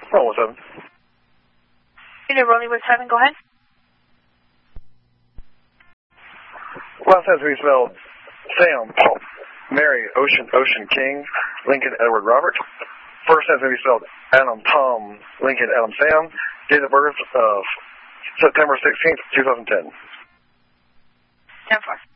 Roll with 7. Unit rolling with 7, go ahead. Last name to be spelled Sam, Paul, Mary, Ocean, King, Lincoln, Edward, Robert. First name to be spelled Adam, Tom, Lincoln, Adam, Sam. Date of birth of September 16th, 2010. 10-4.